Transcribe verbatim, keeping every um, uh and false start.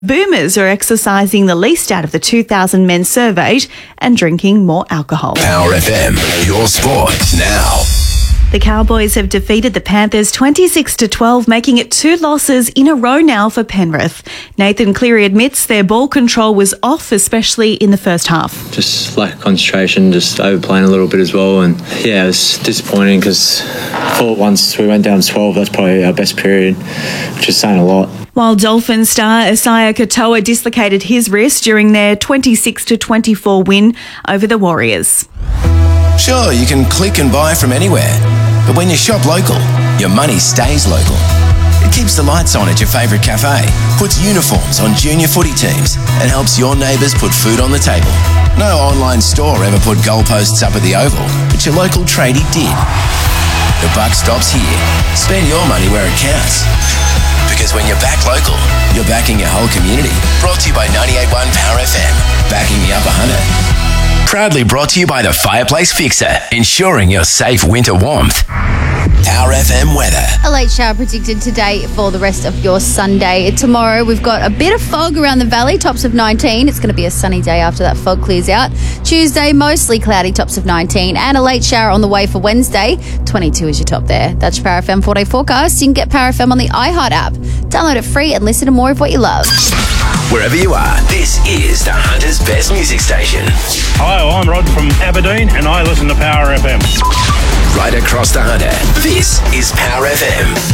Boomers are exercising the least out of the two thousand men surveyed and drinking more alcohol. Power F M, your sport now. The Cowboys have defeated the Panthers twenty-six to twelve, making it two losses in a row now for Penrith. Nathan Cleary admits their ball control was off, especially in the first half. Just lack of concentration, just overplaying a little bit as well. And yeah, it was disappointing because I thought once we went down twelve, that's probably our best period, which is saying a lot. While Dolphin star Isaiah Katoa dislocated his wrist during their twenty-six to twenty-four win over the Warriors. Sure, you can click and buy from anywhere, but when you shop local, your money stays local. It keeps the lights on at your favourite cafe, puts uniforms on junior footy teams, and helps your neighbours put food on the table. No online store ever put goalposts up at the Oval, but your local tradie did. The buck stops here. Spend your money where it counts. Because when you're back local, you're backing your whole community. Brought to you by ninety-eight point one Power F M, backing the Upper Hunter. Proudly brought to you by the Fireplace Fixer, ensuring your safe winter warmth. Power F M weather. A late shower predicted today for the rest of your Sunday. Tomorrow we've got a bit of fog around the valley, tops of nineteen. It's going to be a sunny day after that fog clears out. Tuesday, mostly cloudy, tops of nineteen. And a late shower on the way for Wednesday. twenty-two is your top there. That's your Power F M four-day forecast. You can get Power F M on the iHeart app. Download it free and listen to more of what you love. Wherever you are, this is the Hunter's best music station. Hi, I'm Rod from Aberdeen and I listen to Power F M. Right across the Hunter, this is Power F M.